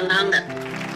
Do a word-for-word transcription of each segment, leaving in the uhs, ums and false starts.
当当的。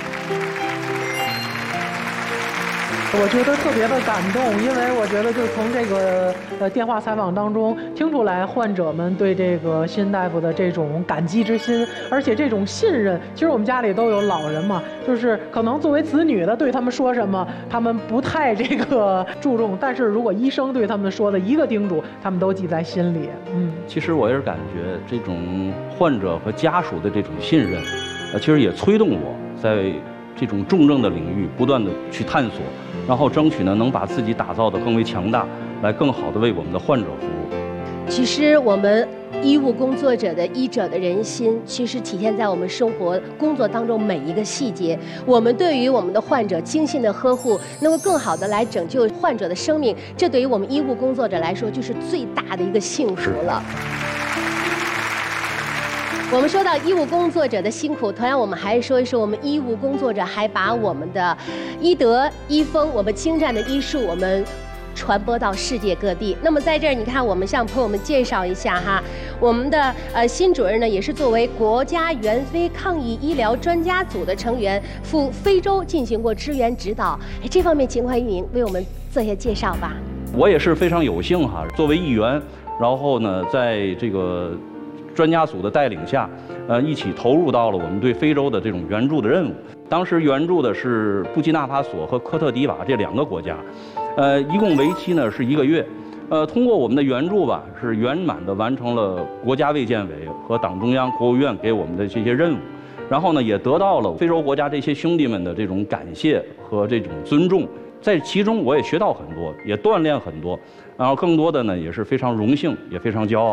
我觉得特别的感动，因为我觉得就从这个呃电话采访当中听出来患者们对这个辛大夫的这种感激之心，而且这种信任。其实我们家里都有老人嘛，就是可能作为子女的对他们说什么，他们不太这个注重，但是如果医生对他们说的一个叮嘱，他们都记在心里。嗯， 其实我也是感觉这种患者和家属的这种信任，呃，其实也催动我在这种重症的领域不断的去探索，然后争取呢能把自己打造得更为强大，来更好的为我们的患者服务。 其实我们医务工作者的医者的人心，其实体现在我们生活工作当中每一个细节。我们对于我们的患者精心的呵护，能够更好的来拯救患者的生命，这对于我们医务工作者来说就是最大的一个幸福了。我们说到医务工作者的辛苦，同样我们还说一说我们医务工作者还把我们的医德、医风、我们精湛的医术，我们传播到世界各地。那么在这儿，你看，我们向朋友们介绍一下哈，我们的呃辛主任呢，也是作为国家援非抗疫医疗专家组的成员，赴非洲进行过支援指导。哎，这方面情况，一鸣为我们做一下介绍吧。 我也是非常有幸哈，作为议员，然后呢，在这个专家组的带领下，呃，一起投入到了我们对非洲的这种援助的任务。当时援助的是布基纳法索和科特迪瓦这两个国家，呃，一共为期呢是一个月。呃，通过我们的援助吧，是圆满的完成了国家卫健委和党中央、国务院给我们的这些任务，然后呢，也得到了非洲国家这些兄弟们的这种感谢和这种尊重。在其中，我也学到很多，也锻炼很多，然后更多的呢也是非常荣幸，也非常骄傲。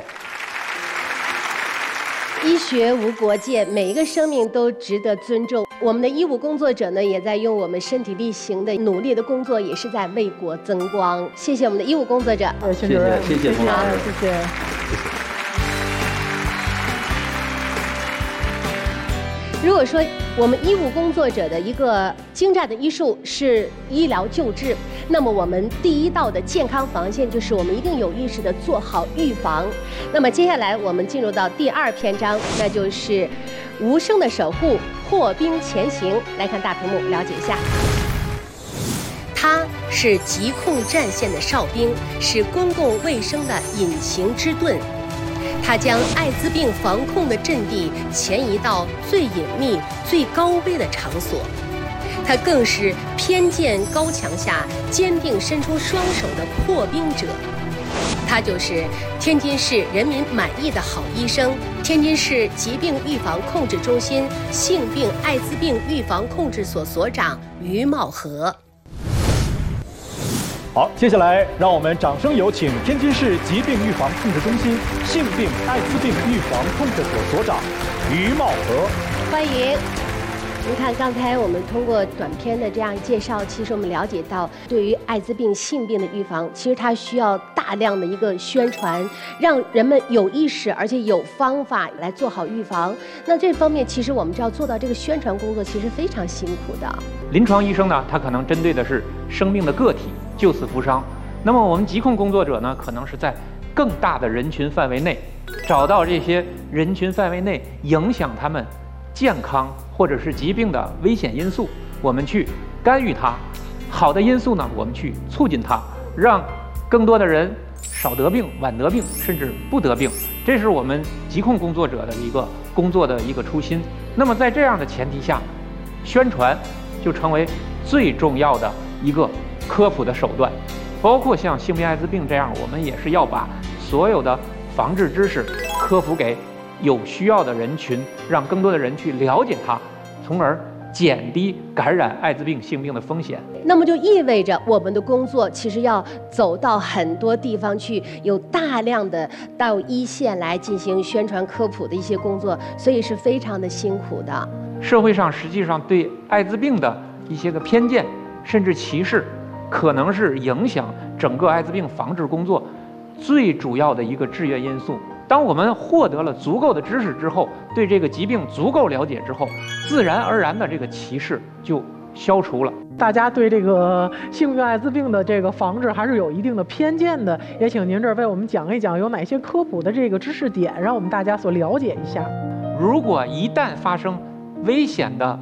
医学无国界，每一个生命都值得尊重。我们的医务工作者呢，也在用我们身体力行的努力的工作，也是在为国增光。谢谢我们的医务工作者， 谢谢谢谢童老师， 谢谢。 如果说我们医务工作者的一个精湛的医术是医疗救治，那么我们第一道的健康防线就是我们一定有意识的做好预防。那么接下来我们进入到第二篇章，那就是无声的守护，破冰前行。来看大屏幕，了解一下。他是疾控战线的哨兵，是公共卫生的隐形之盾。他将艾滋病防控的阵地前移到最隐秘、最高危的场所。他更是偏见高墙下坚定伸出双手的破冰者。他就是天津市人民满意的好医生，天津市疾病预防控制中心性病艾滋病预防控制所所长于茂和。 好，接下来让我们掌声有请天津市疾病预防控制中心性病艾滋病预防控制所所长于茂和。 欢迎。您看，刚才我们通过短片的这样介绍，其实我们了解到，对于艾滋病性病的预防，其实它需要大量的一个宣传，让人们有意识而且有方法来做好预防。那这方面，其实我们就要做到这个宣传工作，其实非常辛苦的。 临床医生呢，他可能针对的是生命的个体，救死扶伤。那么我们疾控工作者呢，可能是在更大的人群范围内，找到这些人群范围内影响他们健康或者是疾病的危险因素，我们去干预它；好的因素呢，我们去促进它，让更多的人少得病、晚得病，甚至不得病。这是我们疾控工作者的一个工作的一个初心。那么在这样的前提下，宣传就成为最重要的一个科普的手段。包括像性病艾滋病这样，我们也是要把所有的防治知识科普给有需要的人群，让更多的人去了解它，从而减低感染艾滋病性病的风险。 那么就意味着我们的工作其实要走到很多地方去，有大量的到一线来进行宣传科普的一些工作，所以是非常的辛苦的。 社会上实际上对艾滋病的一些个偏见甚至歧视，可能是影响整个艾滋病防治工作最主要的一个制约因素。当我们获得了足够的知识之后，对这个疾病足够了解之后，自然而然的这个歧视就消除了。 大家对这个性病艾滋病的这个防治还是有一定的偏见的，也请您这儿为我们讲一讲有哪些科普的这个知识点，让我们大家所了解一下。 如果一旦发生危险的